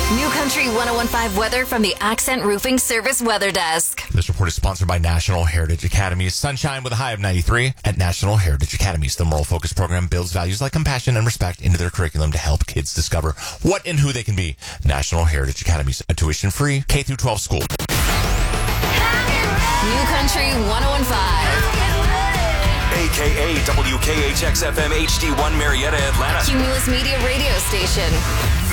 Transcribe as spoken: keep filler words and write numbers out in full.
New Country ten fifteen weather from the Accent Roofing Service Weather Desk. This report is sponsored by National Heritage Academies. Sunshine with a high of ninety-three at National Heritage Academies. The Moral Focus program builds values like compassion and respect into their curriculum to help kids discover what and who they can be. National Heritage Academies, a tuition-free K through twelve school. New Country ten fifteen. A K A W K H X F M H D one Marietta, Atlanta. Cumulus Media Radio Station.